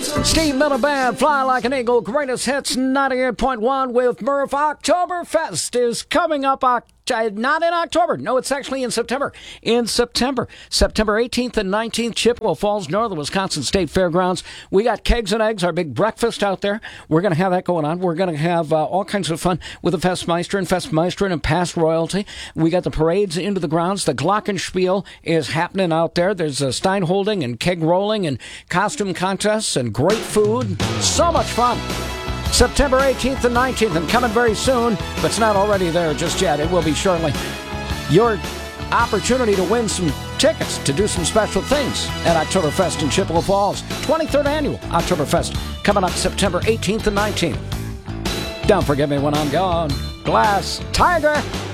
Steve Miller Band, Fly Like an Eagle, Greatest Hits 98.1 with Murph. Oktoberfest is coming up, not in October. No, it's actually in September. September 18th and 19th, Chippewa Falls, Northern Wisconsin State Fairgrounds. We got Kegs and Eggs, our big breakfast out there. We're going to have that going on. We're going to have all kinds of fun with the Festmeister and past royalty. We got the parades into the grounds. The Glockenspiel is happening out there. There's a stein holding and keg rolling and costume contests and great food. So much fun. September 18th and 19th, and coming very soon, but it's not already there just yet. It will be shortly. Your opportunity to win some tickets to do some special things at Oktoberfest in Chippewa Falls. 23rd annual Oktoberfest coming up September 18th and 19th. Don't forget me when I'm gone. Glass Tiger.